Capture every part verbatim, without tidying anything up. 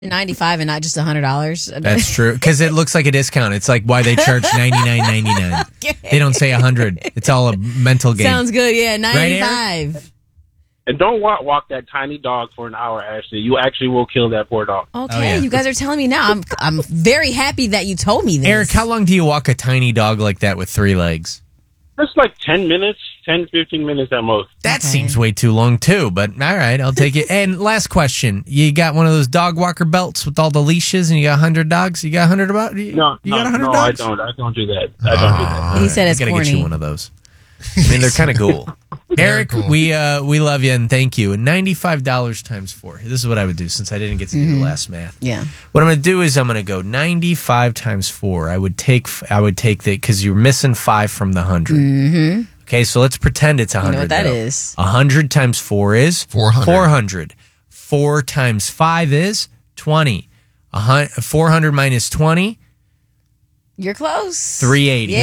ninety-five and not just one hundred dollars. That's true. Because it looks like a discount. It's like why they charge ninety-nine ninety-nine. They don't say one hundred. It's all a mental game. Sounds good. Yeah, ninety-five. Right, and don't walk, walk that tiny dog for an hour, Ashley. You actually will kill that poor dog. Okay, Oh, yeah. you guys are telling me now. I'm I'm very happy that you told me this. Eric, how long do you walk a tiny dog like that with three legs? That's like ten minutes, ten, fifteen minutes at most. That Okay. seems way too long, too. But all right, I'll take it. And last question. You got one of those dog walker belts with all the leashes and you got one hundred dogs? You got one hundred about? You, No, you no, got one hundred no, dogs? I don't. I don't do that. I don't do that. He said I it's gotta corny. get you one of those. I mean, they're kind of cool. Eric, cool. we uh, we love you and thank you. ninety-five dollars times four. This is what I would do since I didn't get to do the last math. Yeah. What I'm going to do is I'm going to go ninety-five times four. I would take I would take that because you're missing five from the one hundred. Mm-hmm. Okay, so let's pretend it's one hundred. You know what that though. is. one hundred times four is? four hundred. four hundred. four times five is? twenty. A hun- four hundred minus twenty? You're close. three eighty.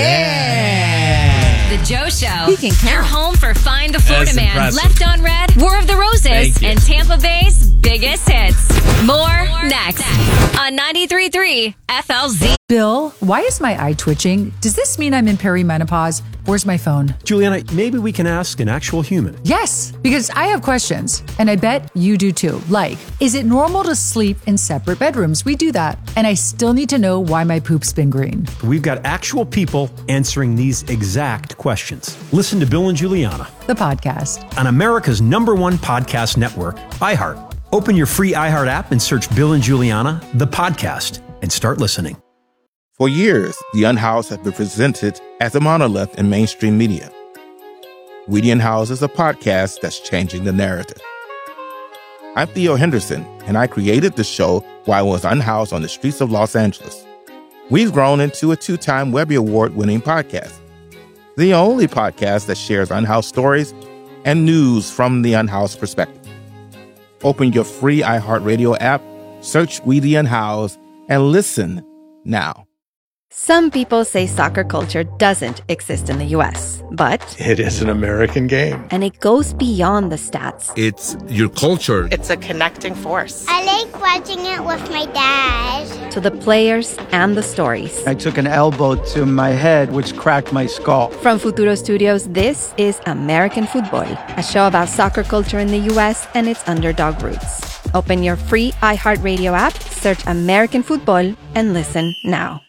Yeah. The Joe Show. He can count. Your home for Find the Florida That's Man, impressive. Left on Red, War of the Roses, Thank you. and Tampa Bay's biggest hits. More next on ninety-three point three F L Z. Bill, why is my eye twitching? Does this mean I'm in perimenopause? Where's my phone? Juliana, maybe we can ask an actual human. Yes, because I have questions, and I bet you do too. Like, is it normal to sleep in separate bedrooms? We do that. And I still need to know why my poop's been green. We've got actual people answering these exact questions. Listen to Bill and Juliana The podcast. on America's number one podcast network, iHeart. Open your free iHeart app and search Bill and Juliana, the podcast, and start listening. For years, The Unhoused have been presented as a monolith in mainstream media. We the Unhoused is a podcast that's changing the narrative. I'm Theo Henderson, and I created the show while I was unhoused on the streets of Los Angeles. We've grown into a two-time Webby Award-winning podcast, the only podcast that shares unhoused stories and news from the unhoused perspective. Open your free iHeartRadio app, search We the Unhoused, and listen now. Some people say soccer culture doesn't exist in the U S, but It is an American game. and it goes beyond the stats. It's your culture. It's a connecting force. I like watching it with my dad. To the players and the stories. I took an elbow to my head, which cracked my skull. From Futuro Studios, this is American Football, a show about soccer culture in the U S and its underdog roots. Open your free iHeartRadio app, search American Football, and listen now.